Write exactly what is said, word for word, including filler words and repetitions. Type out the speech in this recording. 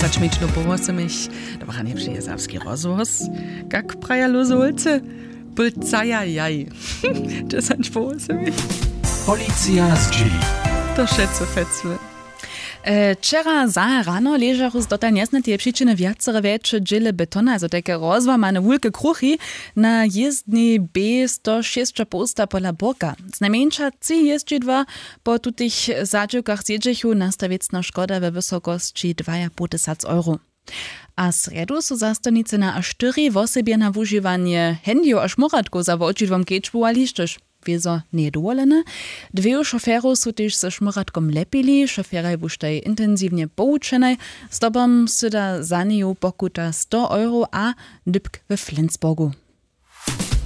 dwadzieścia minut po ósmej. Dobra, nie przyje zawski rozwóz. Jak praja luzolce? Polcaja jaj. dziesięć po ósmej. Policja z G. To szedco fecły. Wczera za rano leżaru z dotal nesnatej przyczyny wiacere większe dziele betona, so takie rozłamane wielkie kruchy na jezdni B sto sześć posta pola Borka. Znajmniejsza ci jeździdła po tutych zadziłkach zjeżdżechu nastawiecna szkoda we wysokości dwa i pół tysiąca euro. A sredu są zastanice na aż cztery osobie na używanie hendiu a szmuratku za očidvom kečbovali, štož wieso niedovolene. Dwie szoferów są też ze szmuratkom lepili, szoferaj busztaj intensywnie poučenaj, z tobą syda za nią pokuta sto euro a dybk we Flensburgu.